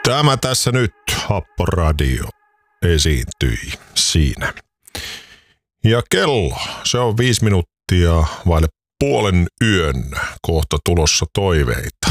Tämä tässä nyt, Happoradio, esiintyi siinä. Ja kello, se on 5 minuuttia vaille puolen yön, kohta tulossa toiveita.